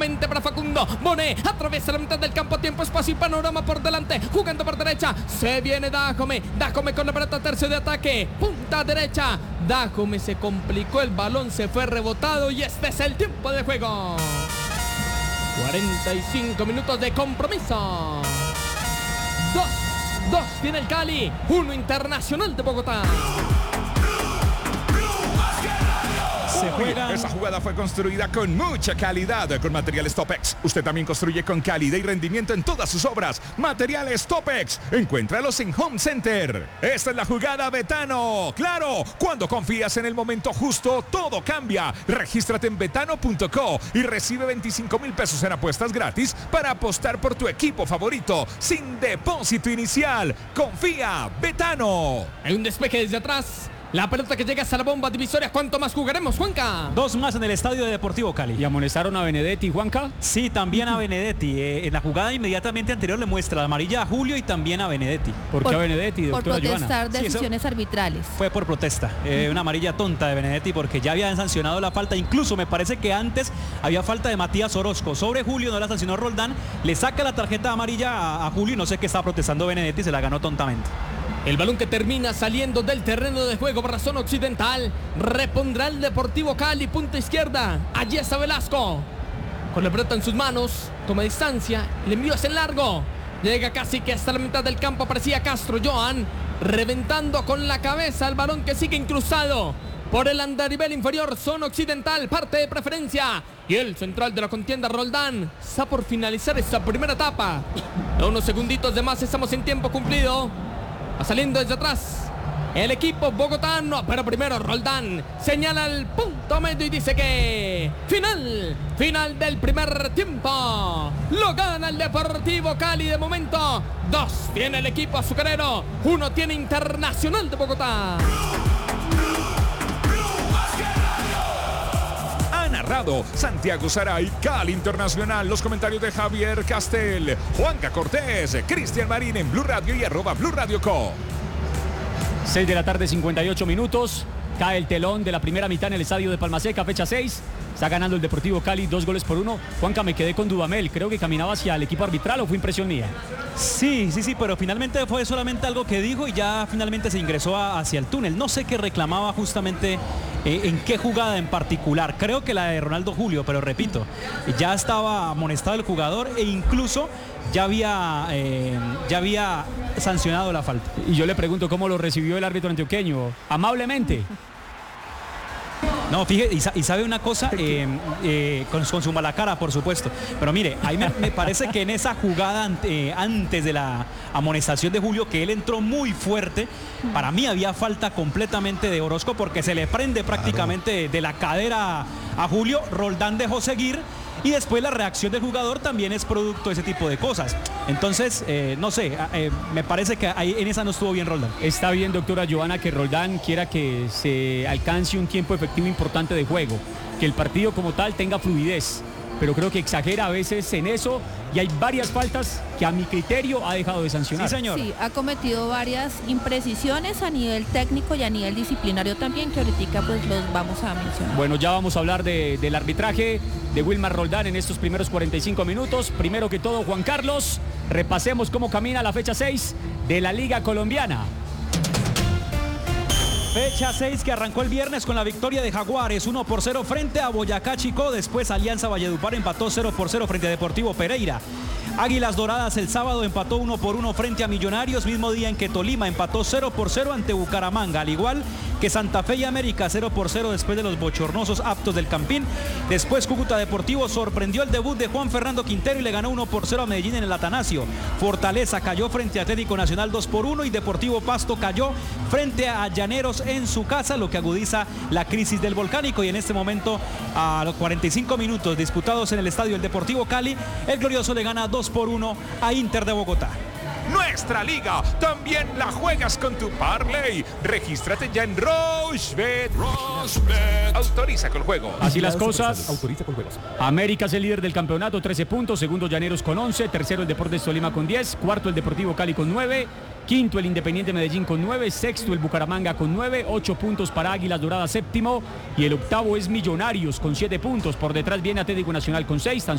directamente para Facundo. Bonet atraviesa la mitad del campo, tiempo, espacio y panorama por delante. Jugando por derecha, se viene Dajome con la pelota, tercio de ataque, punta derecha. Dajome se complicó, el balón se fue rebotado y este es el tiempo de juego. 45 minutos de compromiso. 2 tiene el Cali, 1 Internacional de Bogotá. Esa jugada fue construida con mucha calidad, con materiales Topex. Usted también construye con calidad y rendimiento en todas sus obras. Materiales Topex, encuéntralos en Home Center. Esta es la jugada Betano. Claro, cuando confías en el momento justo, todo cambia. Regístrate en betano.co y recibe 25,000 pesos en apuestas gratis para apostar por tu equipo favorito, sin depósito inicial. Confía, Betano. Hay un despeje desde atrás. La pelota que llega hasta la bomba divisoria. ¿Cuánto más jugaremos, Juanca? 2 más en el estadio de Deportivo Cali. ¿Y amonestaron a Benedetti, Juanca? Sí, también a Benedetti. En la jugada inmediatamente anterior le muestra la amarilla a Julio y también a Benedetti. ¿Por qué a Benedetti, Por doctora protestar Joana? decisiones arbitrales. Fue por protesta. Una amarilla tonta de Benedetti porque ya habían sancionado la falta. Incluso me parece que antes había falta de Matías Orozco sobre Julio, no la sancionó Roldán. Le saca la tarjeta amarilla a Julio y no sé qué estaba protestando Benedetti y se la ganó tontamente. El balón que termina saliendo del terreno de juego por la zona occidental. Repondrá el Deportivo Cali, punta izquierda. Allí está Velasco. Con la pelota en sus manos, toma distancia, le envió hacia el largo. Llega casi que hasta la mitad del campo, aparecía Castro Joan. Reventando con la cabeza el balón que sigue incrustado por el andarivel inferior, zona occidental, parte de preferencia. Y el central de la contienda, Roldán, está por finalizar esta primera etapa. A unos segunditos de más, estamos en tiempo cumplido. Va saliendo desde atrás el equipo bogotano, pero primero Roldán señala el punto medio y dice que final del primer tiempo. Lo gana el Deportivo Cali de momento. 2 tiene el equipo azucarero, 1 tiene Internacional de Bogotá. Ha narrado Santiago Saray, Cali Internacional. Los comentarios de Javier Castel, Juanca Cortés, Cristian Marín en Blue Radio y @Blue Radio Co. 6 de la tarde, 58 minutos. Cae el telón de la primera mitad en el estadio de Palmaseca, fecha 6. Está ganando el Deportivo Cali 2-1. Juanca, me quedé con Dudamel. Creo que caminaba hacia el equipo arbitral, ¿o fue impresión mía? Sí, pero finalmente fue solamente algo que dijo y ya finalmente se ingresó hacia el túnel. No sé qué reclamaba justamente, en qué jugada en particular. Creo que la de Ronaldo Julio, pero repito, ya estaba amonestado el jugador e incluso ya había sancionado la falta. Y yo le pregunto cómo lo recibió el árbitro antioqueño. Amablemente. No, fíjate, y sabe una cosa, con su mala cara, por supuesto. Pero mire, ahí me parece que en esa jugada antes de la amonestación de Julio, que él entró muy fuerte, para mí había falta completamente de Orozco porque se le prende prácticamente de la cadera a Julio. Roldán dejó seguir. Y después la reacción del jugador también es producto de ese tipo de cosas. Entonces, no sé, me parece que ahí en esa no estuvo bien Roldán. Está bien, doctora Joana, que Roldán quiera que se alcance un tiempo efectivo importante de juego, que el partido como tal tenga fluidez, pero creo que exagera a veces en eso y hay varias faltas que a mi criterio ha dejado de sancionar. Sí, señor. Sí, ha cometido varias imprecisiones a nivel técnico y a nivel disciplinario también, que ahorita pues los vamos a mencionar. Bueno, ya vamos a hablar del arbitraje de Wilmar Roldán en estos primeros 45 minutos. Primero que todo, Juan Carlos, repasemos cómo camina la fecha 6 de la Liga Colombiana. Fecha 6 que arrancó el viernes con la victoria de Jaguares 1-0 frente a Boyacá Chicó. Después Alianza Valledupar empató 0-0 frente a Deportivo Pereira. Águilas Doradas el sábado empató 1-1 frente a Millonarios, mismo día en que Tolima empató 0-0 ante Bucaramanga, al igual que Santa Fe y América 0-0 después de los bochornosos aptos del Campín. Después Cúcuta Deportivo sorprendió el debut de Juan Fernando Quintero y le ganó 1-0 a Medellín en el Atanasio. Fortaleza cayó frente a Atlético Nacional 2-1 y Deportivo Pasto cayó frente a Llaneros en su casa, lo que agudiza la crisis del Volcánico. Y en este momento, a los 45 minutos disputados en el estadio del Deportivo Cali, el Glorioso le gana 2-1 a Inter de Bogotá. Nuestra liga también la juegas con tu parlay. Regístrate ya en Rochebet. Autoriza con juego. Así las cosas. Autoriza con juegos. América es el líder del campeonato, 13 puntos. Segundo, Llaneros con 11. Tercero, el Deportes Tolima con 10. Cuarto, el Deportivo Cali con 9. Quinto, el Independiente Medellín con 9. Sexto, el Bucaramanga con 9. 8 puntos para Águilas Doradas, séptimo. Y el octavo es Millonarios con 7 puntos. Por detrás viene Atlético Nacional con 6.